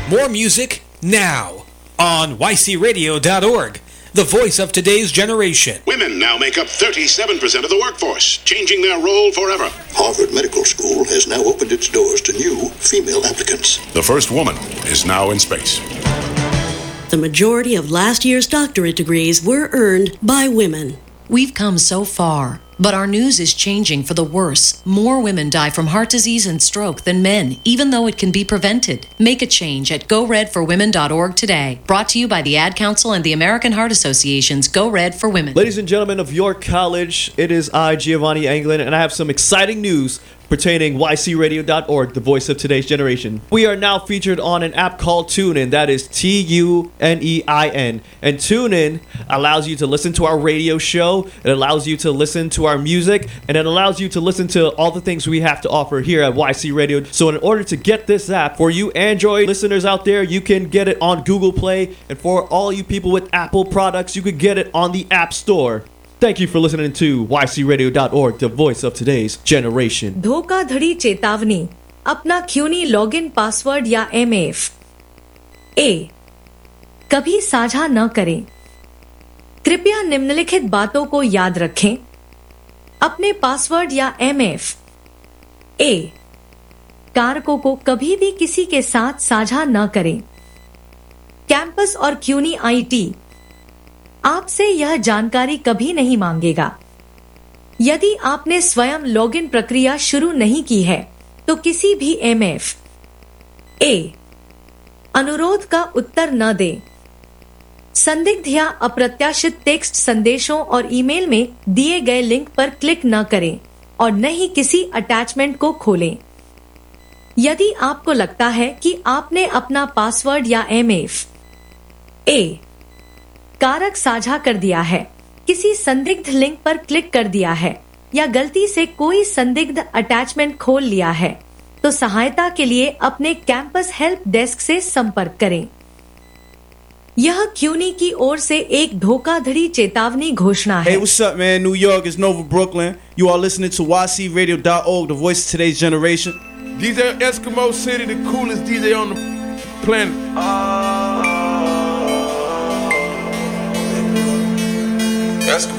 More music now on ycradio.org, the voice of today's generation. Women now make up 37% of the workforce, changing their role forever. Harvard Medical School has now opened its doors to new female applicants. The first woman is now in space. The majority of last year's doctorate degrees were earned by women. We've come so far, but our news is changing for the worse. More women die from heart disease and stroke than men, even though it can be prevented. Make a change at GoRedForWomen.org today. Brought to you by the Ad Council and the American Heart Association's Go Red for Women. Ladies and gentlemen of York College, it is I, Giovanni Anglin, and I have some exciting news pertaining ycradio.org, the voice of today's generation. We are now featured on an app called TuneIn, that is TUNEIN. And TuneIn allows you to listen to our radio show, it allows you to listen to our music, and it allows you to listen to all the things we have to offer here at YC Radio. So in order to get this app, for you Android listeners out there, you can get it on Google Play, and for all you people with Apple products, you could get it on the App Store. Thank you for listening to ycradio.org, the voice of today's generation. धोखाधड़ी चेतावनी, अपना क्यूनी login password या MF ए कभी साझा न करें। कृपया निम्नलिखित बातों को याद रखें। अपने पासवर्ड या एमएफ ए कारकों को कभी भी किसी के साथ साझा न करें। कैंपस और क्यूनी आईटी आपसे यह जानकारी कभी नहीं मांगेगा। यदि आपने स्वयं लॉगिन प्रक्रिया शुरू नहीं की है तो किसी भी एमएफ ए अनुरोध का उत्तर न दें। संदिग्ध या अप्रत्याशित टेक्स्ट संदेशों और ईमेल में दिए गए लिंक पर क्लिक न करें और न ही किसी अटैचमेंट को खोलें। यदि आपको लगता है कि आपने अपना पासवर्ड या एमएफ ए कारक साझा कर दिया है, किसी संदिग्ध लिंक पर क्लिक कर दिया है या गलती से कोई संदिग्ध अटैचमेंट खोल लिया है, तो सहायता के लिए अपने कैंपस हेल्प डेस्क से संपर्क करें। यह क्यूनी की ओर से एक धोखाधड़ी चेतावनी घोषणा है। Hey, what's up, man? New York is Nova Brooklyn. You are listening to ycradio.org, the voice of today's generation. DJ Eskimo City, the coolest DJ on the planet.